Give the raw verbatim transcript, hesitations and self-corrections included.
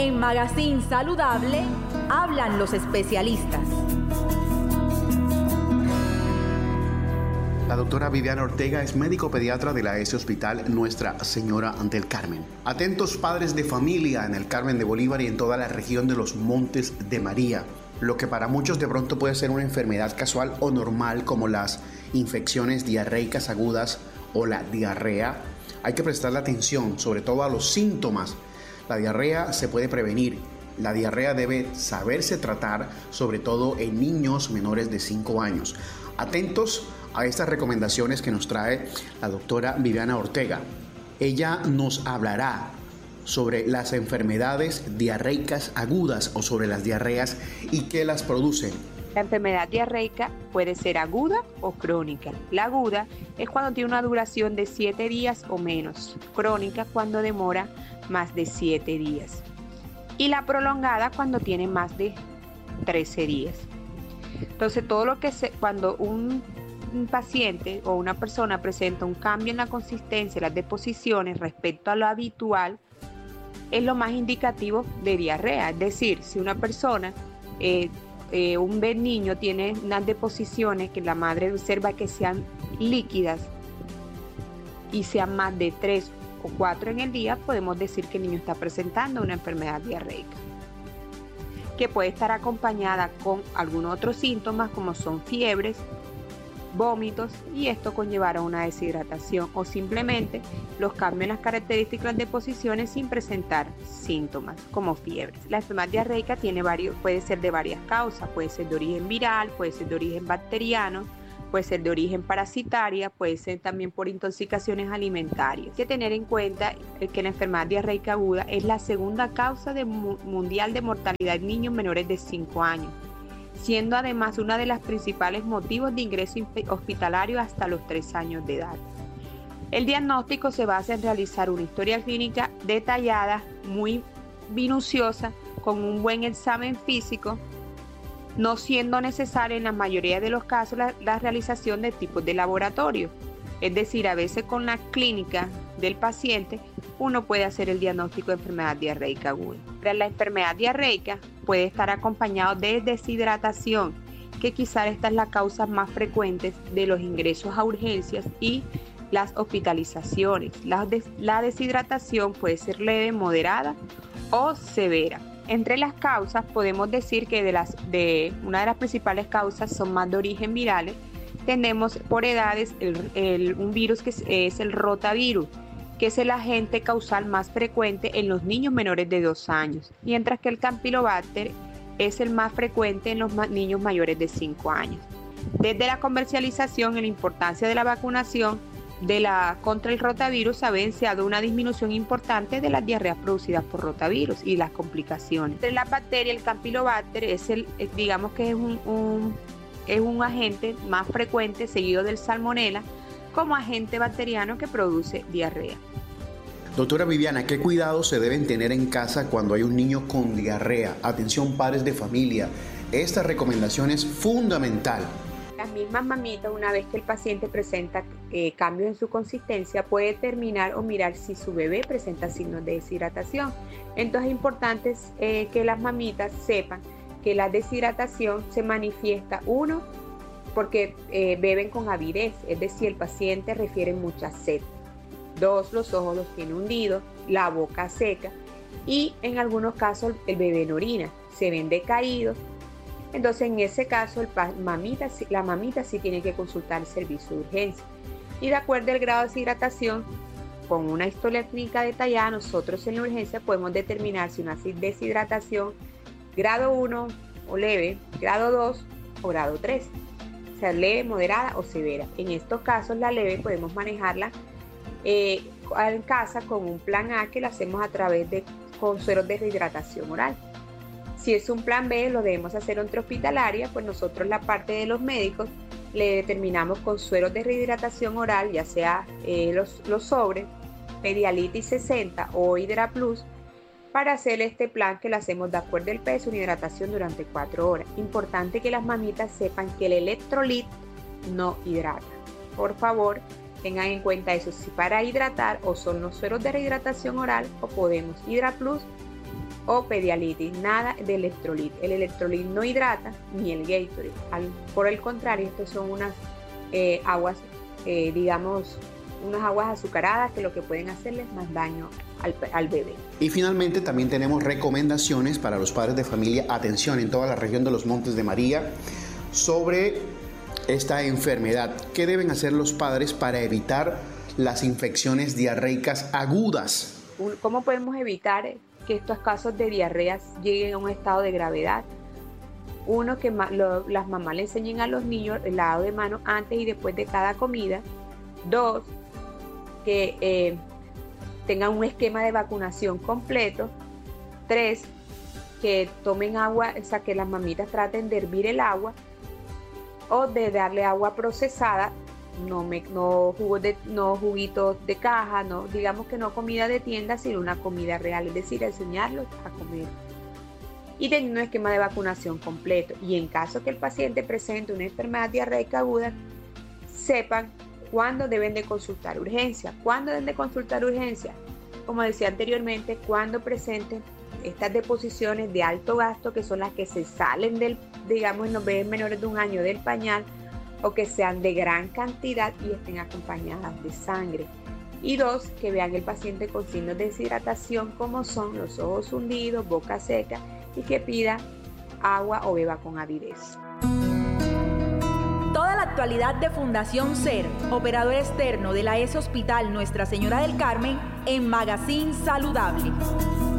En Magazine Saludable hablan los especialistas. La doctora Viviana Ortega es médico pediatra de la E S E Hospital Nuestra Señora del Carmen. Atentos padres de familia en el Carmen de Bolívar y en toda la región de los Montes de María. Lo que para muchos de pronto puede ser una enfermedad casual o normal, como las infecciones diarreicas agudas o la diarrea, hay que prestarle atención, sobre todo a los síntomas. La diarrea se puede prevenir. La diarrea debe saberse tratar, sobre todo en niños menores de cinco años. Atentos a estas recomendaciones que nos trae la doctora Viviana Ortega. Ella nos hablará sobre las enfermedades diarreicas agudas o sobre las diarreas y qué las producen. La enfermedad diarreica puede ser aguda o crónica. La aguda es cuando tiene una duración de siete días o menos. Crónica cuando demora más de siete días. Y la prolongada cuando tiene más de trece días. Entonces, todo lo que se, cuando un, un paciente o una persona presenta un cambio en la consistencia de las deposiciones respecto a lo habitual, es lo más indicativo de diarrea. Es decir, si una persona, eh, eh, un bebé niño tiene unas deposiciones que la madre observa que sean líquidas y sean más de tres o cuatro en el día, podemos decir que el niño está presentando una enfermedad diarreica, que puede estar acompañada con algunos otros síntomas como son fiebres, vómitos, y esto conllevará a una deshidratación o simplemente los cambios en las características de posiciones sin presentar síntomas como fiebres. La enfermedad diarreica tiene varios, puede ser de varias causas, puede ser de origen viral, puede ser de origen bacteriano, puede ser de origen parasitaria, puede ser también por intoxicaciones alimentarias. Hay que tener en cuenta que la enfermedad diarreica aguda es la segunda causa de mu- mundial de mortalidad en niños menores de cinco años, siendo además una de las principales motivos de ingreso hospitalario hasta los tres años de edad. El diagnóstico se basa en realizar una historia clínica detallada, muy minuciosa, con un buen examen físico, no siendo necesaria en la mayoría de los casos la, la realización de tipos de laboratorio. Es decir, a veces con la clínica del paciente uno puede hacer el diagnóstico de enfermedad diarreica aguda. Pero la enfermedad diarreica puede estar acompañado de deshidratación, que quizás esta es la causa más frecuente de los ingresos a urgencias y las hospitalizaciones. La, des- la deshidratación puede ser leve, moderada o severa. Entre las causas podemos decir que de, las, de una de las principales causas son más de origen virales. Tenemos por edades el, el, un virus que es, es el rotavirus, que es el agente causal más frecuente en los niños menores de dos años, mientras que el Campylobacter es el más frecuente en los ma- niños mayores de cinco años. Desde la comercialización y la importancia de la vacunación de la, contra el rotavirus se ha evidenciado una disminución importante de las diarreas producidas por rotavirus y las complicaciones. Entre la bacteria, el Campylobacter es el, digamos que es un, un, es un agente más frecuente, seguido del Salmonella, como agente bacteriano que produce diarrea. Doctora Viviana, ¿qué cuidados se deben tener en casa cuando hay un niño con diarrea? Atención, padres de familia. Esta recomendación es fundamental. Las mismas mamitas, una vez que el paciente presenta eh, cambios en su consistencia, puede determinar o mirar si su bebé presenta signos de deshidratación. Entonces es importante eh, que las mamitas sepan que la deshidratación se manifiesta, uno, porque eh, beben con avidez, es decir, el paciente refiere mucha sed. Dos, los ojos los tiene hundidos, la boca seca y en algunos casos el bebé no orina, se ven decaídos. Entonces en ese caso el pa- mamita, la mamita sí tiene que consultar el servicio de urgencia. Y de acuerdo al grado de deshidratación, con una historia clínica detallada, nosotros en la urgencia podemos determinar si una deshidratación grado uno o leve, grado dos o grado tres. O sea, leve, moderada o severa. En estos casos la leve podemos manejarla eh, en casa con un plan A que lo hacemos a través de con sueros de rehidratación oral. Si es un plan B, lo debemos hacer intrahospitalaria, pues nosotros la parte de los médicos le determinamos con sueros de rehidratación oral, ya sea eh, los, los sobres, Pedialitis sesenta o Hydra Plus, para hacer este plan que lo hacemos de acuerdo al peso y hidratación durante cuatro horas. Importante que las mamitas sepan que el electrolit no hidrata. Por favor, tengan en cuenta eso. Si para hidratar o son los sueros de rehidratación oral o podemos Hydra Plus o pedialitis, nada de electrolit. El electrolit no hidrata ni el Gatorade. Al, por el contrario, estos son unas eh, aguas, eh, digamos, unas aguas azucaradas que lo que pueden hacerles más daño al, al bebé. Y finalmente también tenemos recomendaciones para los padres de familia, atención, en toda la región de los Montes de María, sobre esta enfermedad. ¿Qué deben hacer los padres para evitar las infecciones diarreicas agudas? ¿Cómo podemos evitar que estos casos de diarreas lleguen a un estado de gravedad? Uno, que ma- lo, las mamás le enseñen a los niños el lavado de manos antes y después de cada comida. Dos, que eh, tengan un esquema de vacunación completo. Tres, que tomen agua, o sea, que las mamitas traten de hervir el agua o de darle agua procesada, no, me, no, jugos de, no juguitos de caja, no, digamos que no comida de tienda, sino una comida real, es decir, enseñarlos a comer. Y teniendo un esquema de vacunación completo. Y en caso que el paciente presente una enfermedad diarreica aguda, sepan cuándo deben de consultar urgencia. ¿Cuándo deben de consultar urgencia? Como decía anteriormente, cuando presenten estas deposiciones de alto gasto, que son las que se salen del, digamos, en los bebés menores de un año del pañal, o que sean de gran cantidad y estén acompañadas de sangre. Y dos, que vean el paciente con signos de deshidratación como son los ojos hundidos, boca seca, y que pida agua o beba con avidez. Toda la actualidad de Fundación SER, operador externo de la E S Hospital Nuestra Señora del Carmen, en Magazine Saludable.